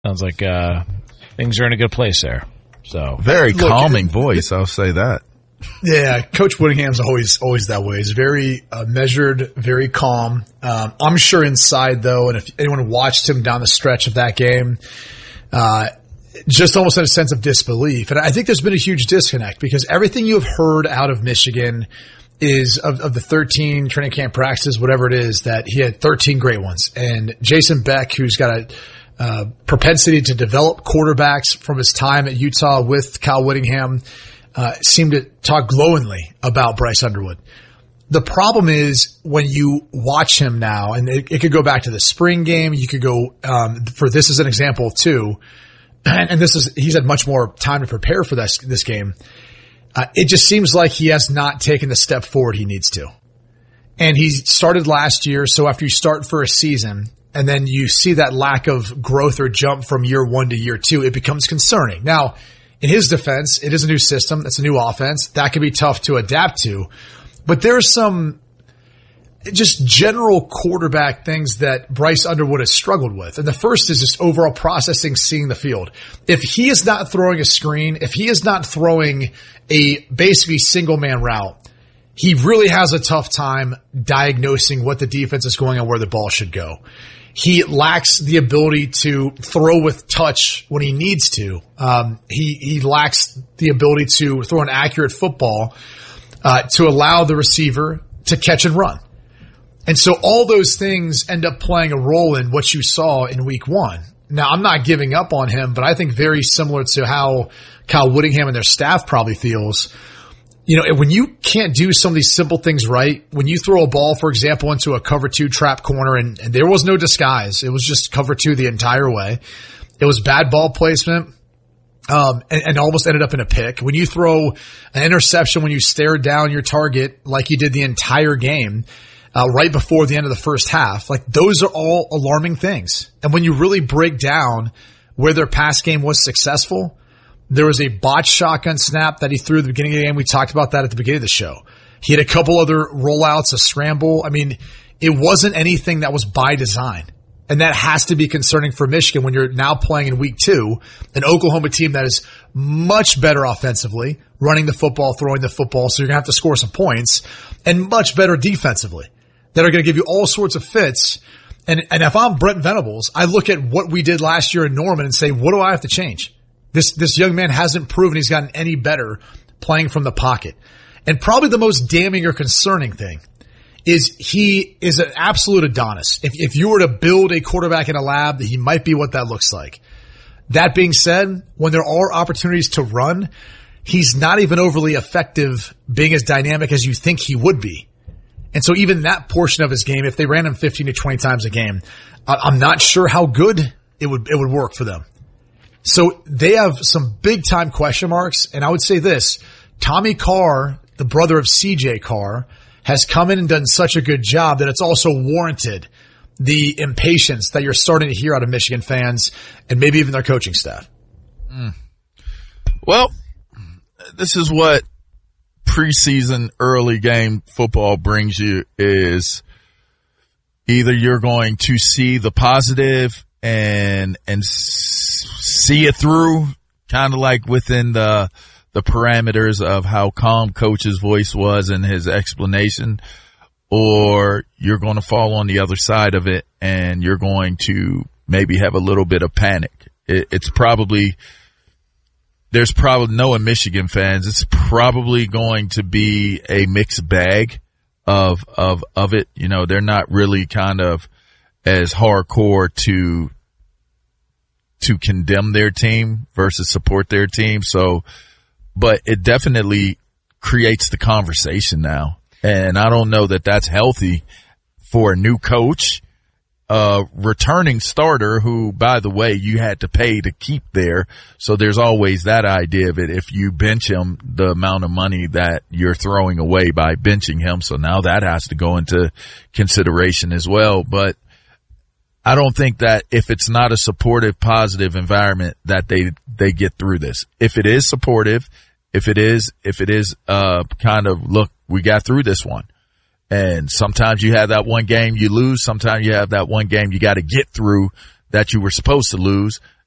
Sounds like things are in a good place there. So very calming voice, I'll say that. Yeah, Coach Whittingham's always that way. He's very measured, very calm. I'm sure inside, though, and if anyone watched him down the stretch of that game, just almost had a sense of disbelief. And I think there's been a huge disconnect because everything you have heard out of Michigan is of the 13 training camp practices, whatever it is, that he had 13 great ones. And Jason Beck, who's got a propensity to develop quarterbacks from his time at Utah with Kyle Whittingham, seemed to talk glowingly about Bryce Underwood. The problem is when you watch him now, and it could go back to the spring game. You could go for this as an example too, and he's had much more time to prepare for this game. It just seems like he has not taken the step forward he needs to. And he started last year, so after you start for a season and then you see that lack of growth or jump from year 1 to year 2, it becomes concerning. Now, in his defense, it is a new system. It's a new offense. That can be tough to adapt to. But there's some just general quarterback things that Bryce Underwood has struggled with. And the first is just overall processing, seeing the field. If he is not throwing a screen, if he is not throwing a basically single man route, he really has a tough time diagnosing what the defense is going on, where the ball should go. He lacks the ability to throw with touch when he needs to. He lacks the ability to throw an accurate football to allow the receiver to catch and run. And so all those things end up playing a role in what you saw in week 1. Now, I'm not giving up on him, but I think very similar to how Kyle Whittingham and their staff probably feels. You know, when you can't do some of these simple things right, when you throw a ball, for example, into a cover 2 trap corner, and there was no disguise. It was just cover 2 the entire way. It was bad ball placement, and almost ended up in a pick. When you throw an interception, when you stare down your target like you did the entire game, right before the end of the first half, like those are all alarming things. And when you really break down where their pass game was successful, there was a botched shotgun snap that he threw at the beginning of the game. We talked about that at the beginning of the show. He had a couple other rollouts, a scramble. I mean, it wasn't anything that was by design. And that has to be concerning for Michigan when you're now playing in week 2, an Oklahoma team that is much better offensively, running the football, throwing the football, so you're going to have to score some points, and much better defensively, that are going to give you all sorts of fits. And if I'm Brent Venables, I look at what we did last year in Norman and say, what do I have to change? This young man hasn't proven he's gotten any better playing from the pocket. And probably the most damning or concerning thing is he is an absolute Adonis. If you were to build a quarterback in a lab, he might be what that looks like. That being said, when there are opportunities to run, he's not even overly effective being as dynamic as you think he would be. And so even that portion of his game, if they ran him 15 to 20 times a game, I'm not sure how good it would work for them. So they have some big time question marks. And I would say this, Tommy Carr, the brother of CJ Carr, has come in and done such a good job that it's also warranted the impatience that you're starting to hear out of Michigan fans and maybe even their coaching staff. Well, this is what preseason early game football brings you, is either you're going to see the positive and see it through, kind of like within the parameters of how calm Coach's voice was in his explanation, or you're going to fall on the other side of it and you're going to maybe have a little bit of panic. There's probably, knowing Michigan fans, it's probably going to be a mixed bag of it. You know, they're not really kind of as hardcore to condemn their team versus support their team. So, but it definitely creates the conversation now. And I don't know that that's healthy for a new coach, returning starter who, by the way, you had to pay to keep there. So there's always that idea of it. If you bench him, the amount of money that you're throwing away by benching him. So now that has to go into consideration as well. But I don't think that if it's not a supportive, positive environment that they get through this. If it is supportive, if it is kind of, look, we got through this one. And sometimes you have that one game you lose. Sometimes you have that one game you got to get through that you were supposed to lose.